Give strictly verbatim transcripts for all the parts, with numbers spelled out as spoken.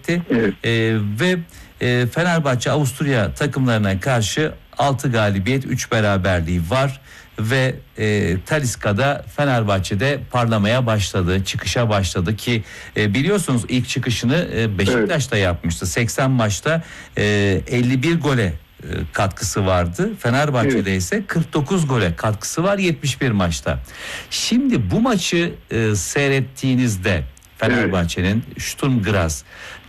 kaybetti. Evet. E, ve e, Fenerbahçe Avusturya takımlarına karşı altı galibiyet, üç beraberliği var. Ve e, Talisca'da Fenerbahçe'de parlamaya başladı, çıkışa başladı ki e, biliyorsunuz ilk çıkışını e, Beşiktaş'ta evet. yapmıştı. seksen maçta e, elli bir gole e, katkısı vardı. Fenerbahçe'de evet. ise kırk dokuz gole katkısı var yetmiş bir maçta. Şimdi bu maçı e, seyrettiğinizde Fenerbahçe'nin evet. Sturm Graz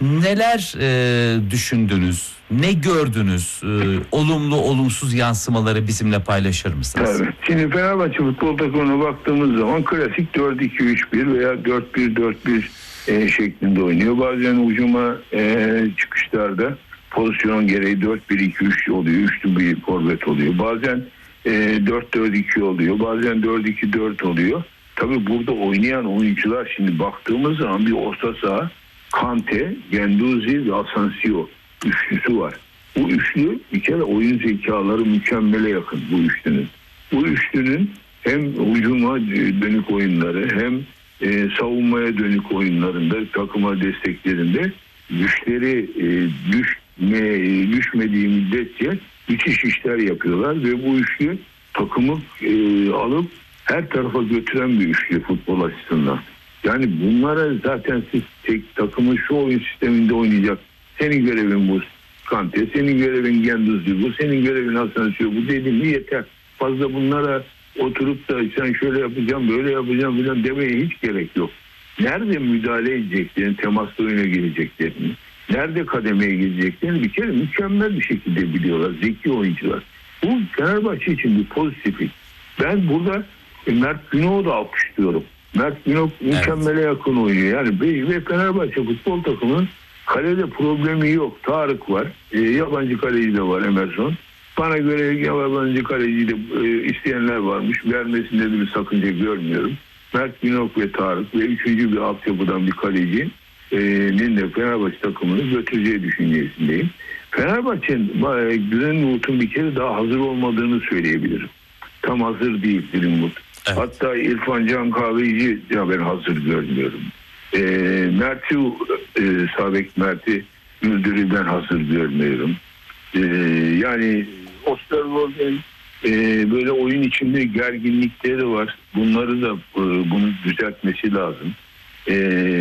neler e, düşündünüz? Ne gördünüz? Ee, olumlu olumsuz yansımaları bizimle paylaşır mısınız? Evet. Şimdi Fenerbahçe futbol takımına baktığımız zaman klasik dört iki üç bir veya dört bir dört bir e, şeklinde oynuyor. Bazen ucuma e, çıkışlarda pozisyon gereği dört bir iki üç oluyor. Üçlü bir forvet oluyor. Bazen e, dört dört iki oluyor. Bazen dört iki dört oluyor. Tabii burada oynayan oyuncular şimdi baktığımız zaman bir orta saha Kante, Guendouzi ve Asensio üçlüsü var. Bu üçlü bir kere oyun zekaları mükemmele yakın bu üçlünün. Bu üçlünün hem hücuma dönük oyunları hem e, savunmaya dönük oyunlarında, takıma desteklerinde güçleri e, düşme, düşmediği müddetçe müthiş işler yapıyorlar ve bu üçlü takımı e, alıp her tarafa götüren bir üçlü futbol açısından. Yani bunlara zaten siz tek takımın şu oyun sisteminde oynayacak. Senin görevin bu Kante, senin görevin Guendouzi bu, senin görevin Asensio bu dediğin mi yeter. Fazla bunlara oturup da sen şöyle yapacağım, böyle yapacağım falan demeye hiç gerek yok. Nerede müdahale edeceklerini, temaslı oyuna geleceklerini, nerede kademeye geleceklerini bir kere mükemmel bir şekilde biliyorlar. Zeki oyuncular. Bu Fenerbahçe için bir pozitiflik. Ben burada Mert Günok'u da alkışlıyorum. Mert Günok mükemmele evet. yakın oynuyor. Yani ve Fenerbahçe futbol takımının kalede problemi yok. Tarık var. E, yabancı kaleci de var Emerson. Bana göre yabancı kaleci de e, isteyenler varmış. Vermesinde de bir sakınca görmüyorum. Mert Günok ve Tarık ve üçüncü bir altyapıdan bir kalecinin de Fenerbahçe takımını götüreceği düşüncesindeyim. Fenerbahçe'nin Greenwood'un bir kere daha hazır olmadığını söyleyebilirim. Tam hazır değil Greenwood. Evet. Hatta İrfan Can Kahveci ya ben hazır görmüyorum. E, Mert'i e, Sabek Mert'i Güldürü'den hazır görmüyorum. E, yani Osterwold'un e, böyle oyun içinde gerginlikleri var. Bunları da e, bunu düzeltmesi lazım. E,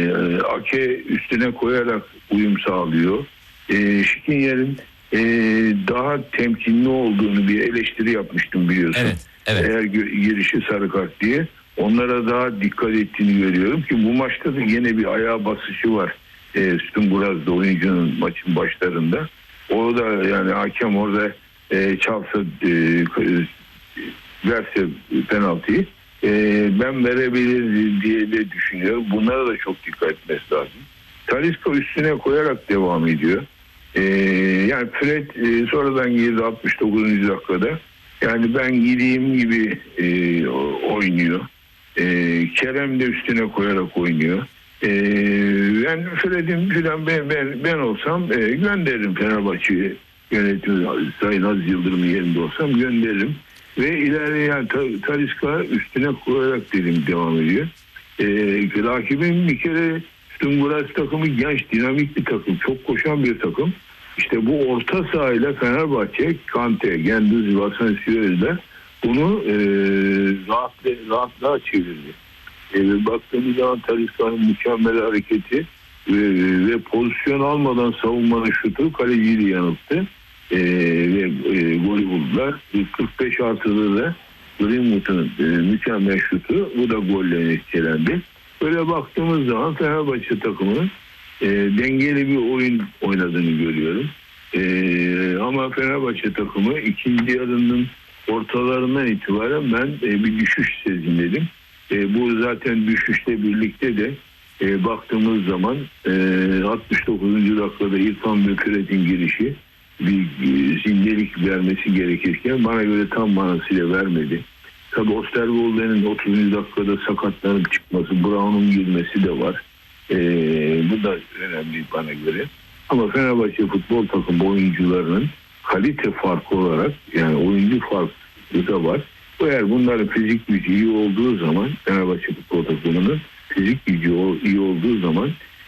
Ake üstüne koyarak uyum sağlıyor. E, Şikinyer'in e, daha temkinli olduğunu bir eleştiri yapmıştım biliyorsun. Evet, evet. Eğer girişi sarı kart diye. Onlara daha dikkat ettiğini görüyorum ki bu maçta da yine bir ayağa basışı var. E, Sturm Graz'da oyuncunun maçın başlarında. Orada yani hakem orada e, çalsa e, verse penaltıyı e, ben verebilir diye de düşünüyorum. Bunlara da çok dikkat etmesi lazım. Talisca üstüne koyarak devam ediyor. E, yani Fred e, sonradan girdi altmış dokuzuncu dakikada. Yani ben gideyim gibi e, oynuyor. E, Kerem de üstüne koyarak oynuyor. E, yani Fred'in falan ben, ben, ben olsam e, gönderirim Fenerbahçe'ye yönetimi Sayın Aziz Yıldırım'ın yerinde olsam gönderirim. Ve ilerleyen Talisca üstüne koyarak dedim devam ediyor. E, rakibin bir kere Sturm Graz takımı genç, dinamik bir takım. Çok koşan bir takım. İşte bu orta sahayla Fenerbahçe, Kante, Guendouzi, Asensio'yla bunu e, rahatla, rahatlığa çevirdi. E, baktığımız zaman Talisca'nın mükemmel hareketi ve, ve pozisyon almadan savunmanın şutu kaleciyi de yanılttı. E, ve e, golü buldular. kırk beş artıda da Greenwood'un e, mükemmel şutu. Bu da golle neticelendi. Böyle baktığımız zaman Fenerbahçe takımının e, dengeli bir oyun oynadığını görüyorum. E, ama Fenerbahçe takımı ikinci yarının ortalarından itibaren ben e, bir düşüş sezinledim. E, bu zaten düşüşle birlikte de e, baktığımız zaman e, altmış dokuzuncu dakikada İrfan ve Fred'in girişi bir e, zindelik vermesi gerekirken bana göre tam manasıyla vermedi. Tabii Osterwolde'nin otuzuncu dakikada sakatlanıp çıkması, Brown'un girmesi de var. E, bu da önemli bana göre. Ama Fenerbahçe futbol takım oyuncularının kalite farkı olarak yani oyuncu farkı da var. Eğer bunların fizik gücü iyi olduğu zaman Fenerbahçe futbol takımının fizik gücü iyi olduğu zaman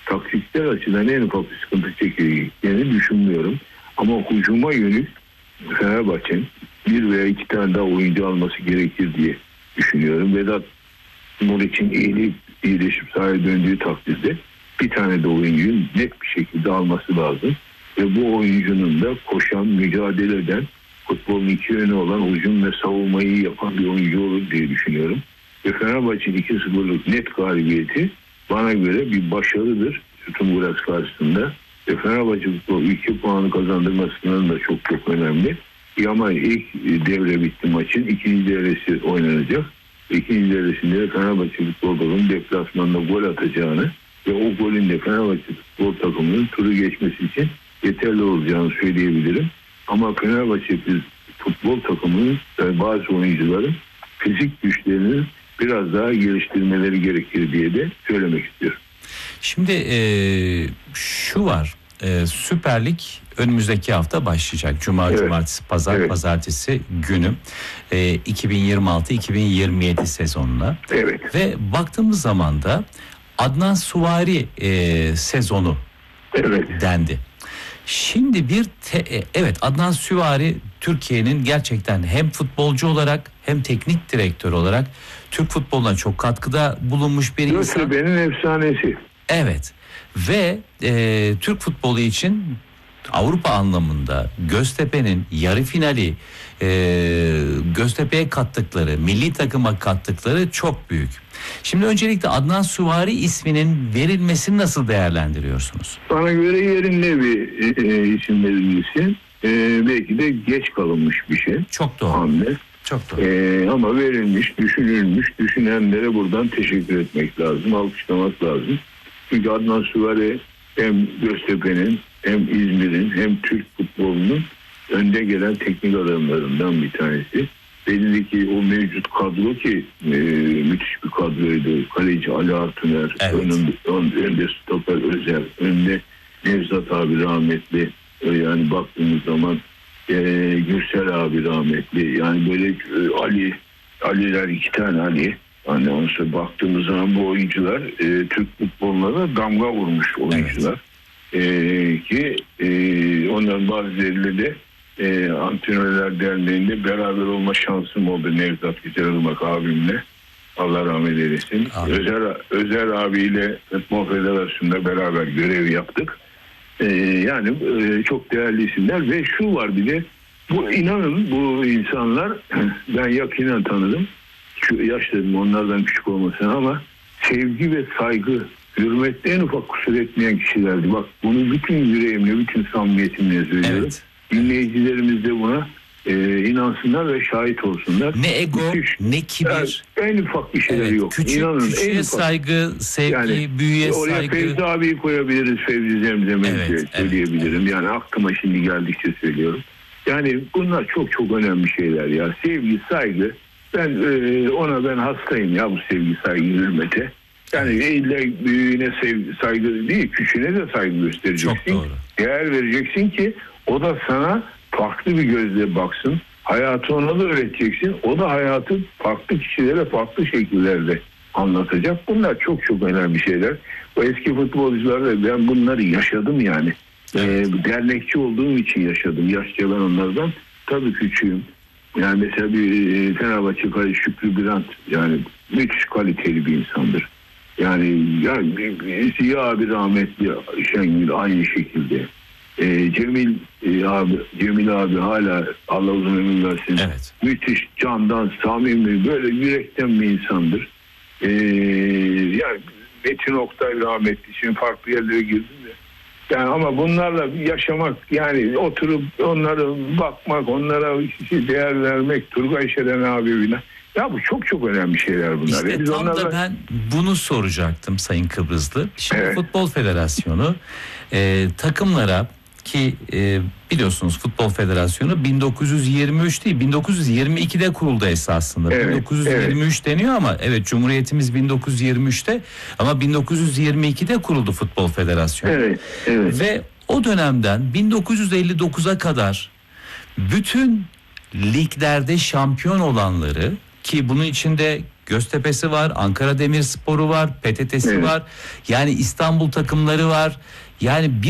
taktiksel açıdan en ufak bir sıkıntı çekeceğini düşünmüyorum. Ama hücuma yönelik Fenerbahçe'nin bir veya iki tane daha oyuncu alması gerekir diye düşünüyorum. Vedat Muriç'in iyileyip iyileşip sahaya döndüğü takdirde bir tane de oyuncuyu net bir şekilde alması lazım. Ve bu oyuncunun da koşan, mücadele eden, futbolun iki yönü olan hücum ve savunmayı yapan bir oyuncu olur diye düşünüyorum. Ve Fenerbahçe'nin iki sıfırlık net galibiyeti bana göre bir başarıdır Sturm karşısında. Ve Fenerbahçe futbol iki puanı kazandırmasının da çok çok önemli. Ama ilk devre bitti maçın. İkinci devresi oynanacak. İkinci devresinde de Fenerbahçe futbolunun deplasmanda gol atacağını ve o golün de Fenerbahçe futbol takımının turu geçmesi için yeterli olacağını söyleyebilirim. Ama Fenerbahçe futbol takımının bazı oyuncuların fizik güçlerini biraz daha geliştirmeleri gerekir diye de söylemek istiyorum. Şimdi e, şu var, e, Süper Lig önümüzdeki hafta başlayacak. Cuma, evet. Cumartesi, Pazar, evet. Pazartesi günü e, iki bin yirmi altı iki bin yirmi yedi sezonuna. Evet. Ve baktığımız zaman da Adnan Suvari e, sezonu evet. dendi. Şimdi bir te, evet Adnan Süvari Türkiye'nin gerçekten hem futbolcu olarak hem teknik direktör olarak Türk futboluna çok katkıda bulunmuş bir insan. Göztepe'nin efsanesi. Evet ve e, Türk futbolu için Avrupa anlamında Göztepe'nin yarı finali e, Göztepe'ye kattıkları, milli takıma kattıkları çok büyük. Şimdi öncelikle Adnan Süvari isminin verilmesini nasıl değerlendiriyorsunuz? Bana göre yerinde bir e, isim verilmesi. E, belki de geç kalınmış bir şey. Çok doğru. Hamle. Çok doğru. E, ama verilmiş, düşünülmüş, düşünenlere buradan teşekkür etmek lazım, alkışlamak lazım. Çünkü Adnan Süvari hem Göztepe'nin hem İzmir'in hem Türk futbolunun önde gelen teknik adamlarından bir tanesi. Belli ki o mevcut kadro ki e, müthiş bir kadroydu. Kaleci Ali Artuner, evet. önünde, önde stoper Özer, önde Nevzat abi rahmetli. Yani baktığımız zaman e, Gürsel abi rahmetli. Yani böyle e, Ali, Aliler iki tane Ali. Yani onsa baktığımız zaman bu oyuncular e, Türk futboluna da damga vurmuş oyuncular. Evet. E, ki e, onların bazılarıyla de e, Antrenörler Derneği'nde beraber olma şansım oldu Nevzat Güzelirmak abimle. Allah rahmet eylesin. Özer, Özer abiyle Futbol Federasyonu'nda beraber görev yaptık. E, yani e, çok değerli isimler ve şu var bir de bu inanın bu insanlar ben yakinen tanıdım. Şu yaşlarım onlardan küçük olmasın ama sevgi ve saygı, hürmette en ufak kusur etmeyen kişilerdi. Bak bunu bütün yüreğimle, bütün samimiyetimle söylüyorum. Evet. Dinleyicilerimiz de buna e, inansınlar ve şahit olsunlar. Ne ego, Müthiş, ne kibir. Yani en ufak bir şeyleri evet, yok. Küçük, İnanın, küçüğe en saygı, sevgi, yani, büyüğe oraya saygı. Oraya Fevzi abiyi koyabiliriz, Fevzi Zemzem'i evet, söyleyebilirim. Evet, yani aklıma şimdi geldikçe söylüyorum. Yani bunlar çok çok önemli şeyler ya. Sevgi, saygı. Ben e, ona ben hastayım ya bu sevgi, saygı, hürmete. Yani ille büyüğüne sevgi, saygı değil, küçüğüne de saygı göstereceksin. Çok doğru. Değer vereceksin ki o da sana farklı bir gözle baksın. Hayatı ona da öğreteceksin. O da hayatı farklı kişilere farklı şekillerde anlatacak. Bunlar çok çok önemli şeyler. O eski futbolcularda ben bunları yaşadım yani. Evet. E, dernekçi olduğum için yaşadım. Yaşça ben onlardan tabii küçüğüm. Yani mesela bir Fenerbahçe kaleci Şükrü Birant yani müthiş kaliteli bir insandır. Yani yani Ziya abi rahmetli Şengül aynı şekilde. E, Cemil e, abi Cemil abi hala Allah uzun ömür versin. Evet. Müthiş candan samimi böyle yürekten bir insandır. E, yani Metin Oktay rahmetli şimdi farklı yerlere girdim de. Yani ama bunlarla yaşamak yani oturup onlara bakmak, onlara değer vermek, Turgay Şeren abimle. Ya bu çok çok önemli şeyler bunlar. İşte Biz tam onlarla... da ben bunu soracaktım Sayın Kıbrıslı. Şimdi evet. Futbol Federasyonu e, takımlara ki e, biliyorsunuz Futbol Federasyonu bin dokuz yüz yirmi üç değil bin dokuz yüz yirmi ikide kuruldu esasında. Evet, bin dokuz yüz yirmi üç evet. deniyor ama evet Cumhuriyetimiz bin dokuz yüz yirmi üçte ama bin dokuz yüz yirmi ikide kuruldu Futbol Federasyonu. Evet, evet. Ve o dönemden bin dokuz yüz elli dokuza kadar bütün liglerde şampiyon olanları ki bunun içinde Göztepe'si var, Ankara Demirspor'u var, P T T'si Evet. var. Yani İstanbul takımları var. Yani bir